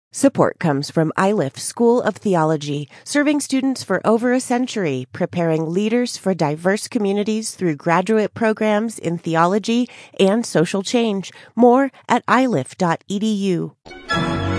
Support comes from iLift School of Theology, serving students for over a century, preparing leaders for diverse communities through graduate programs in theology and social change. More at ilift.edu.